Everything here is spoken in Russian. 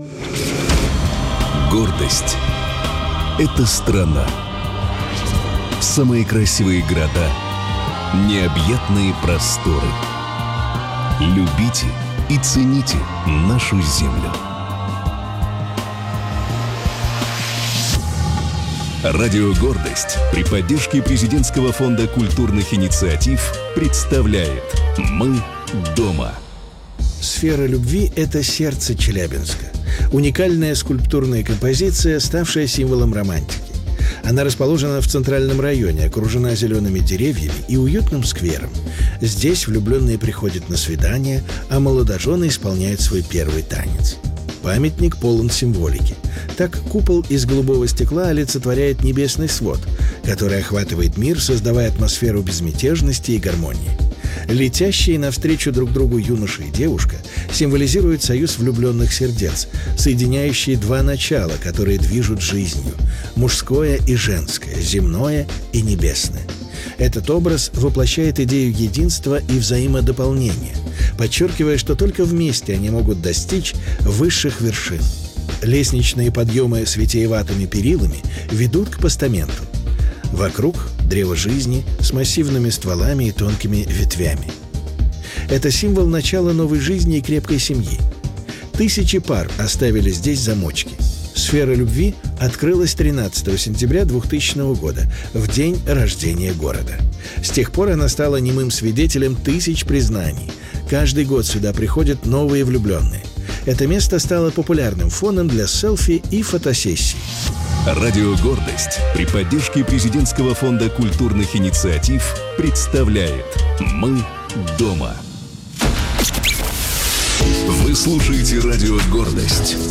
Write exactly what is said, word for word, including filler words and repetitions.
Гордость — это страна. Самые красивые города, необъятные просторы. Любите и цените нашу землю. Радио «Гордость» при поддержке Президентского фонда культурных инициатив представляет «Мы дома». Сфера любви – это сердце Челябинска. Уникальная скульптурная композиция, ставшая символом романтики. Она расположена в центральном районе, окружена зелеными деревьями и уютным сквером. Здесь влюбленные приходят на свидание, а молодожены исполняют свой первый танец. Памятник полон символики. Так купол из голубого стекла олицетворяет небесный свод, который охватывает мир, создавая атмосферу безмятежности и гармонии. Летящие навстречу друг другу юноша и девушка символизируют союз влюбленных сердец, соединяющие два начала, которые движут жизнью – мужское и женское, земное и небесное. Этот образ воплощает идею единства и взаимодополнения, подчеркивая, что только вместе они могут достичь высших вершин. Лестничные подъемы с витиеватыми перилами ведут к постаменту. Вокруг древо жизни с массивными стволами и тонкими ветвями. Это символ начала новой жизни и крепкой семьи. Тысячи пар оставили здесь замочки. Сфера любви открылась тринадцатого сентября двухтысячного года, в день рождения города. С тех пор она стала немым свидетелем тысяч признаний. Каждый год сюда приходят новые влюбленные. Это место стало популярным фоном для селфи и фотосессий. Радио «Гордость» при поддержке Президентского фонда культурных инициатив представляет «Мы дома». Вы слушаете радио «Гордость».